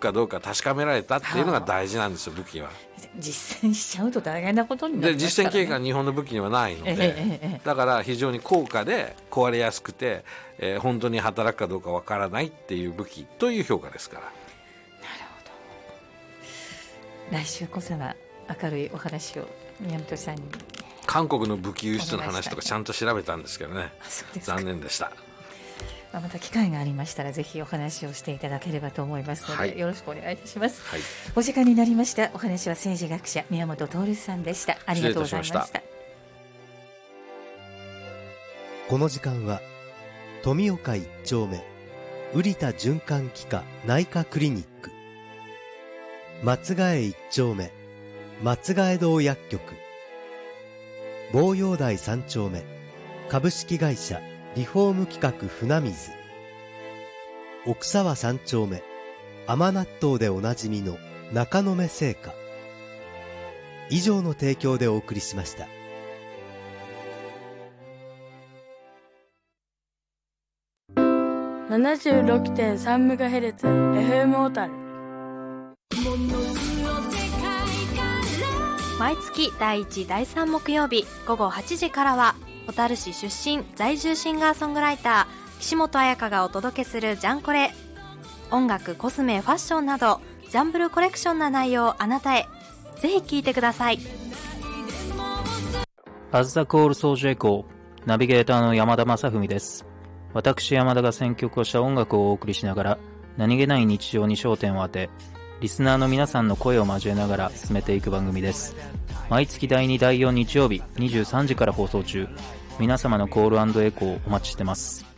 かどうか確かめられたっていうのが大事なんですよ、武器は。 実践しちゃうと大変なことになりでますからね。 実践経過が日本の武器にはないので、だから非常に高価で壊れやすくて、本当に働くかどうかわからないっていう武器という評価ですから。 なるほど。来週こそは明るいお話を宮本さんに。 韓国の武器輸出の話とかちゃんと調べたんですけどね、残念でした。 また機会がありましたらぜひお話をしていただければと思いますので、よろしくお願いいたします。お時間になりました。お話は政治学者宮本徹さんでした。ありがとうございました。 この時間は富岡一丁目瓜田循環器科内科クリニック、松ヶ江一丁目松ヶ江堂薬局、望陽台三丁目株式会社リフォーム企画船水、奥沢三丁目甘納豆でおなじみの中野目製菓、以上の提供でお送りしました。 76.3MHz FM 小樽。 毎月第1、第3木曜日午後8時からは小樽市出身在住シンガーソングライター岸本彩香がお届けするジャンコレ。音楽、コスメ、ファッションなどジャンブルコレクションな内容をあなたへ。ぜひ聴いてください。 アズザコールソージエコー、ナビゲーターの山田正文です。私山田が選曲をした音楽をお送りしながら、何気ない日常に焦点を当て、リスナーの皆さんの声を交えながら進めていく番組です。毎月第2、第4日曜日23時から放送中。皆様のコール&エコーをお待ちしてます。